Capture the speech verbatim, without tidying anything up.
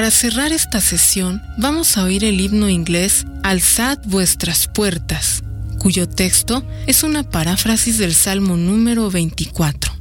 Para cerrar esta sesión, vamos a oír el himno inglés Alzad vuestras puertas, cuyo texto es una paráfrasis del Salmo número veinticuatro.